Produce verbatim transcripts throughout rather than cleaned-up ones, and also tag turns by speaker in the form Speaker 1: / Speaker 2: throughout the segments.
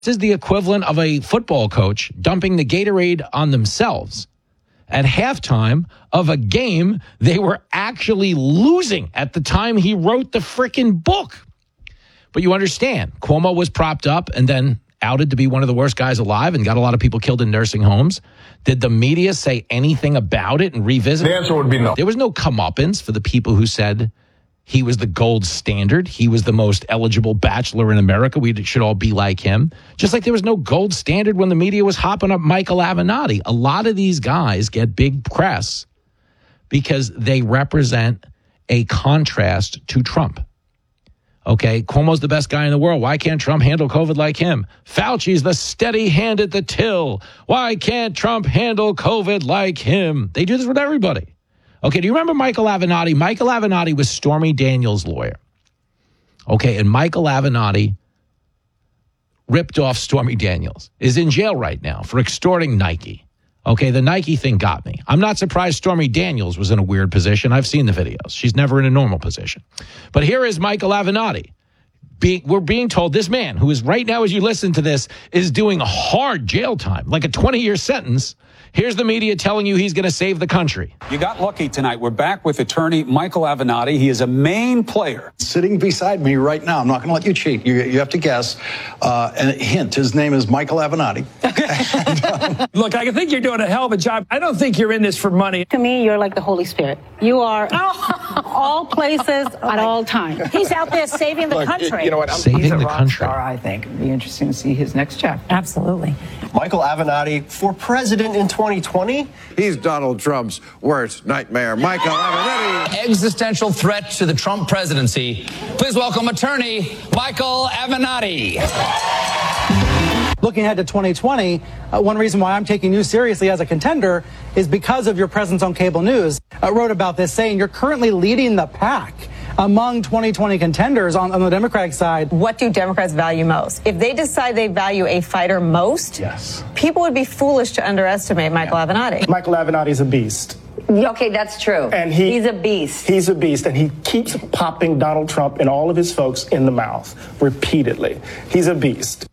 Speaker 1: This is the equivalent of a football coach dumping the Gatorade on themselves at halftime of a game they were actually losing at the time he wrote the frickin' book. But you understand, Cuomo was propped up and then outed to be one of the worst guys alive and got a lot of people killed in nursing homes. Did the media say anything about it and revisit?
Speaker 2: The answer would be no.
Speaker 1: There was no comeuppance for the people who said he was the gold standard. He was the most eligible bachelor in America. We should all be like him. Just like there was no gold standard when the media was hopping up Michael Avenatti. A lot of these guys get big press because they represent a contrast to Trump. Okay, Cuomo's the best guy in the world. Why can't Trump handle COVID like him? Fauci's the steady hand at the till. Why can't Trump handle COVID like him? They do this with everybody. Okay, do you remember Michael Avenatti? Michael Avenatti was Stormy Daniels' lawyer. Okay, and Michael Avenatti ripped off Stormy Daniels, is in jail right now for extorting Nike. Okay, the Nike thing got me. I'm not surprised Stormy Daniels was in a weird position. I've seen the videos. She's never in a normal position. But here is Michael Avenatti. Be, we're being told this man, who is right now as you listen to this, is doing a hard jail time, like a twenty-year sentence. Here's the media telling you he's going to save the country.
Speaker 3: You got lucky tonight. We're back with attorney Michael Avenatti. He is a main player.
Speaker 4: Sitting beside me right now. I'm not going to let you cheat. You, you have to guess. Uh, and hint, his name is Michael Avenatti.
Speaker 5: and, um, Look, I think you're doing a hell of a job. I don't think you're in this for money.
Speaker 6: To me, you're like the Holy Spirit. You are all places at all times. He's out there saving the
Speaker 2: Look,
Speaker 6: country.
Speaker 2: You know what? I'm,
Speaker 1: saving
Speaker 7: he's a
Speaker 1: the
Speaker 7: rock
Speaker 1: country.
Speaker 7: Star, I think. It'd be interesting to see his next chapter.
Speaker 6: Absolutely.
Speaker 8: Michael Avenatti for president in twenty twenty.
Speaker 9: He's Donald Trump's worst nightmare. Michael Avenatti.
Speaker 10: Existential threat to the Trump presidency. Please welcome attorney Michael Avenatti.
Speaker 11: Looking ahead to twenty twenty, uh, one reason why I'm taking you seriously as a contender is because of your presence on cable news. I wrote about this saying you're currently leading the pack among twenty twenty contenders on, on the Democratic side.
Speaker 12: What do Democrats value most? If they decide they value a fighter most,
Speaker 4: Yes.
Speaker 12: people would be foolish to underestimate Michael yeah. Avenatti.
Speaker 13: Michael Avenatti is a beast.
Speaker 12: Okay, that's true.
Speaker 13: And he,
Speaker 12: he's a beast.
Speaker 13: He's a beast, and he keeps popping Donald Trump and all of his folks in the mouth repeatedly. He's a beast.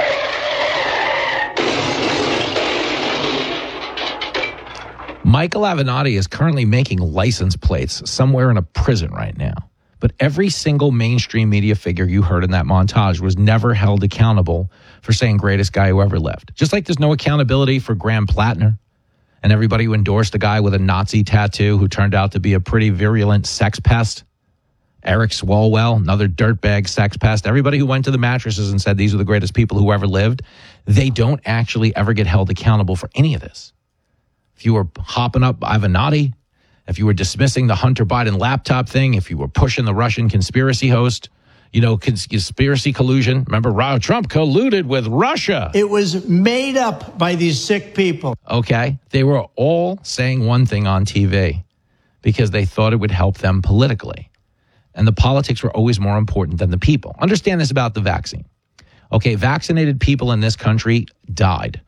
Speaker 1: Michael Avenatti is currently making license plates somewhere in a prison right now. But every single mainstream media figure you heard in that montage was never held accountable for saying greatest guy who ever lived. Just like there's no accountability for Graham Plattner and everybody who endorsed a guy with a Nazi tattoo who turned out to be a pretty virulent sex pest. Eric Swalwell, another dirtbag sex pest. Everybody who went to the mattresses and said these are the greatest people who ever lived, they don't actually ever get held accountable for any of this. If you were hopping up Avenatti, if you were dismissing the Hunter Biden laptop thing, if you were pushing the Russian conspiracy host, you know, conspiracy collusion. Remember, Trump colluded with Russia.
Speaker 14: It was made up by these sick people.
Speaker 1: Okay. They were all saying one thing on T V because they thought it would help them politically. And the politics were always more important than the people. Understand this about the vaccine. Okay, vaccinated people in this country died.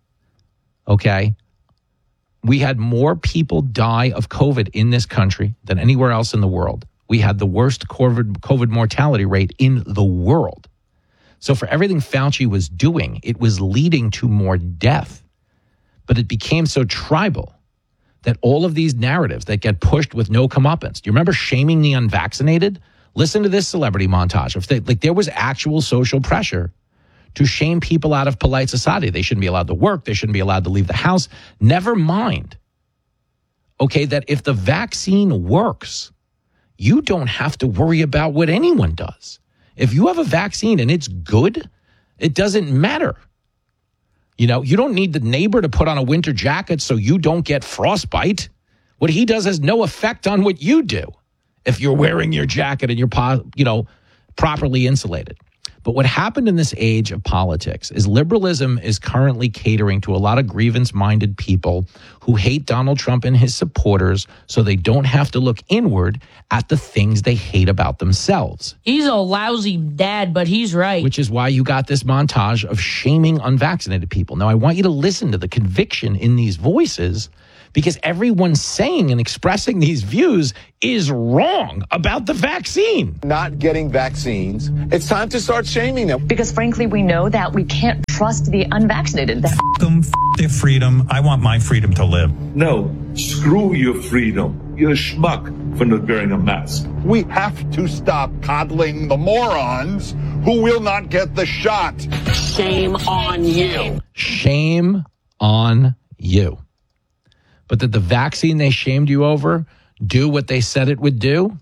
Speaker 1: Okay? We had more people die of COVID in this country than anywhere else in the world. We had the worst COVID, COVID mortality rate in the world. So for everything Fauci was doing, it was leading to more death. But it became so tribal that all of these narratives that get pushed with no comeuppance. Do you remember shaming the unvaccinated? Listen to this celebrity montage. If they, like there was actual social pressure to shame people out of polite society. They shouldn't be allowed to work. They shouldn't be allowed to leave the house. Never mind, okay, that if the vaccine works, you don't have to worry about what anyone does. If you have a vaccine and it's good, it doesn't matter. You know, you don't need the neighbor to put on a winter jacket so you don't get frostbite. What he does has no effect on what you do if you're wearing your jacket and you're, you know, properly insulated. But what happened in this age of politics is liberalism is currently catering to a lot of grievance-minded people who hate Donald Trump and his supporters so they don't have to look inward at the things they hate about themselves.
Speaker 15: He's a lousy dad, but he's right.
Speaker 1: Which is why you got this montage of shaming unvaccinated people. Now, I want you to listen to the conviction in these voices because everyone saying and expressing these views is wrong about the vaccine.
Speaker 2: Not getting vaccines. It's time to start shaming them.
Speaker 16: Because frankly, we know that we can't trust the unvaccinated.
Speaker 17: F them, f their freedom. I want my freedom to live.
Speaker 18: No, screw your freedom. You're a schmuck for not wearing a mask.
Speaker 19: We have to stop coddling the morons who will not get the shot.
Speaker 20: Shame on you.
Speaker 1: Shame on you. But did the vaccine they shamed you over do what they said it would do?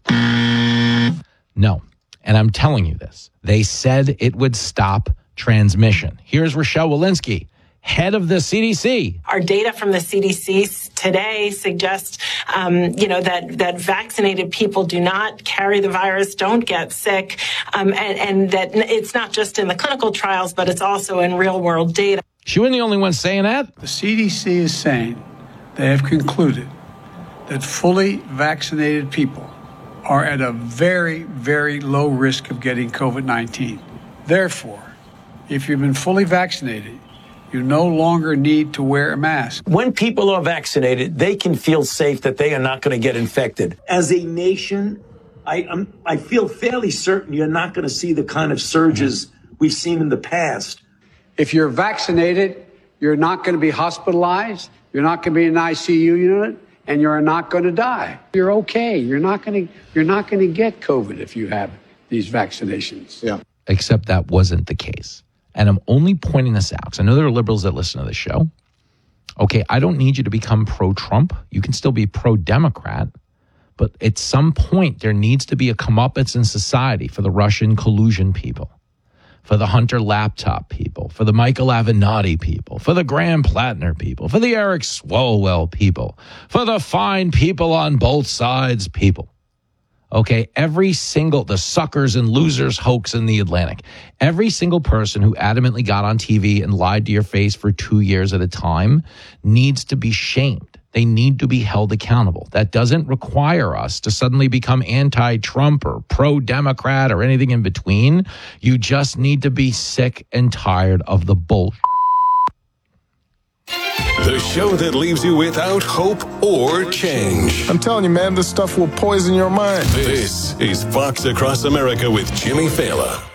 Speaker 1: No. And I'm telling you this. They said it would stop transmission. Here's Rochelle Walensky, head of the C D C.
Speaker 21: Our data from the C D C today suggests, um, you know, that, that vaccinated people do not carry the virus, don't get sick, um, and, and that it's not just in the clinical trials, but it's also in real-world data.
Speaker 1: She wasn't the only one saying that.
Speaker 22: The C D C is saying they have concluded that fully vaccinated people are at a very, very low risk of getting COVID nineteen. Therefore, if you've been fully vaccinated, you no longer need to wear a mask.
Speaker 5: When people are vaccinated, they can feel safe that they are not going to get infected.
Speaker 23: As a nation, I I'm, I feel fairly certain you're not going to see the kind of surges we've seen in the past.
Speaker 22: If you're vaccinated, you're not going to be hospitalized, you're not going to be in an I C U unit, and you're not going to die. You're okay. You're not going to you're not going to get COVID if you have these vaccinations.
Speaker 1: Yeah. Except that wasn't the case. And I'm only pointing this out because I know there are liberals that listen to the show. Okay, I don't need you to become pro-Trump. You can still be pro-Democrat. But at some point, there needs to be a comeuppance in society for the Russian collusion people, for the Hunter laptop people, for the Michael Avenatti people, for the Graham Plattner people, for the Eric Swalwell people, for the fine people on both sides people. Okay, every single, the suckers and losers hoax in the Atlantic, every single person who adamantly got on T V and lied to your face for two years at a time needs to be shamed. They need to be held accountable. That doesn't require us to suddenly become anti-Trump or pro-Democrat or anything in between. You just need to be sick and tired of the bullshit.
Speaker 24: The show that leaves you without hope or change.
Speaker 25: I'm telling you, man, this stuff will poison your mind.
Speaker 24: This is Fox Across America with Jimmy Fallon.